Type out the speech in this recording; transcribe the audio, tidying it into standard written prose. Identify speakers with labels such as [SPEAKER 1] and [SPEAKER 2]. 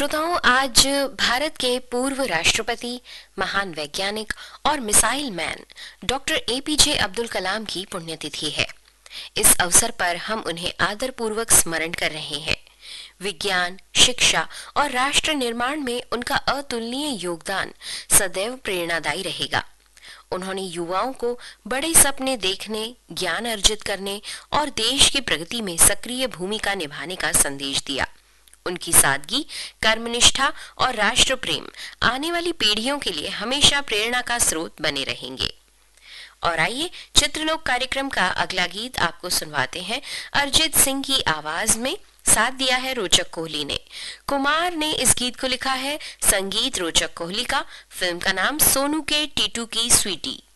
[SPEAKER 1] श्रोताओं, आज भारत के पूर्व राष्ट्रपति, महान वैज्ञानिक और missile man doctor APJ Abdul Kalam की पुण्यतिथि है। इस अवसर पर हम उन्हें आदरपूर्वक स्मरण कर रहे हैं। विज्ञान, शिक्षा और राष्ट्र निर्माण में उनका अतुलनीय योगदान सदैव प्रेरणादायी रहेगा। उन्होंने युवाओं को बड़े सपने देखने, ज्ञान अर्जित करने और देश की प्रगति में सक्रिय भूमिका निभाने का संदेश दिया। उनकी सादगी, कर्मनिष्ठा और राष्ट्र प्रेम आने वाली पीढ़ियों के लिए हमेशा प्रेरणा का स्रोत बने रहेंगे। और आइए चित्रलोक कार्यक्रम का अगला गीत आपको सुनवाते हैं। अरिजीत सिंह की आवाज में साथ दिया है रोचक कोहली ने। कुमार ने इस गीत को लिखा है, संगीत रोचक कोहली का। फिल्म का नाम सोनू के टीटू की स्वीटी।